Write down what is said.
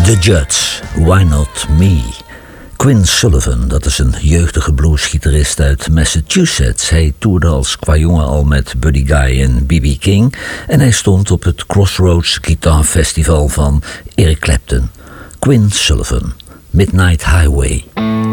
The Judds, Why Not Me? Quinn Sullivan, dat is een jeugdige bluesgitarist uit Massachusetts. Hij toerde als kwajongen al met Buddy Guy en B.B. King en hij stond op het Crossroads Guitar Festival van Eric Clapton. Quinn Sullivan, Midnight Highway.